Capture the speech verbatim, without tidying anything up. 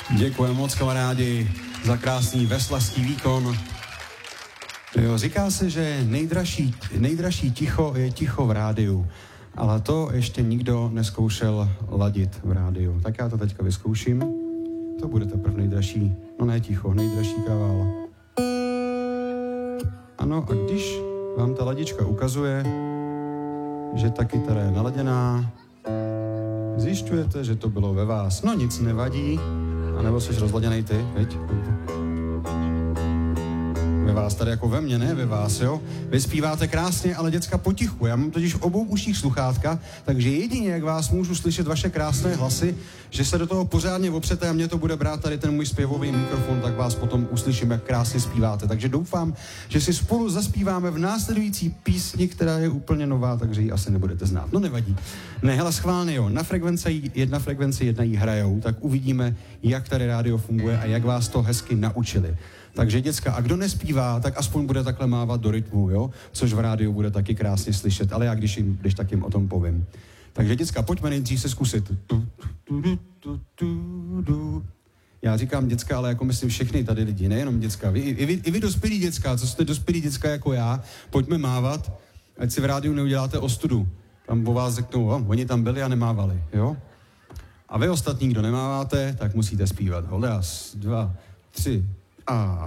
Děkujeme moc, kamarádi, za krásný veslařský výkon. Jo, říká se, že nejdražší, nejdražší ticho je ticho v rádiu, ale to ještě nikdo neskoušel ladit v rádiu. Tak já to teďka vyzkouším. To bude teprve nejdražší, no ne ticho, nejdražší kravál. Ano, a když vám ta ladička ukazuje, že ta kytara je naladěná, zjišťujete, že to bylo ve vás. No nic nevadí, anebo jsi rozladěnej ty, viď? Ve vás, tady jako ve mně, ne ve vás, jo? Vy zpíváte krásně, ale děcka potichu. Já mám totiž v obou uších sluchátka, takže jedině, jak vás můžu slyšet vaše krásné hlasy, že se do toho pořádně opřete a mě to bude brát tady ten můj zpěvový mikrofon, tak vás potom uslyším, jak krásně zpíváte. Takže doufám, že si spolu zaspíváme v následující písni, která je úplně nová, takže ji asi nebudete znát. No nevadí. Ne, hele, schválně jo, na frekvenci jedna, frekvenci jedna jí hrajou, tak uvidíme, jak tady rádio funguje a jak vás to hezky naučili. Takže děcka, a kdo nespívá, tak aspoň bude takhle mávat do rytmu, jo? Což v rádiu bude taky krásně slyšet, ale já když, jim, když tak jim o tom povím. Takže děcka, pojďme nejdřív se zkusit. Já říkám děcka, ale jako myslím všechny tady lidi, nejenom děcka. Vy, i, vy, i vy dospělí děcka, co jste dospělí děcka jako já, pojďme mávat, ať si v rádiu neuděláte ostudu. Tam po vás řeknou, oh, oni tam byli a nemávali, jo? A vy ostatní, kdo nemáváte, tak musíte zpívat. Raz, dva, tři a...